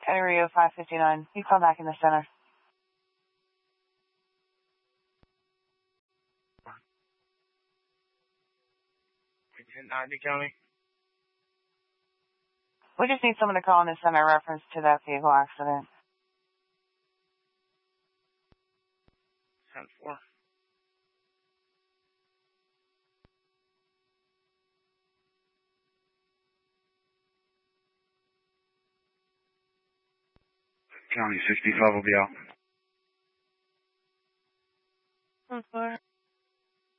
County Rio 559. You call back in the center. 1090 County. We just need someone to call in the center reference to that vehicle accident. 10-4. County 65 will be out.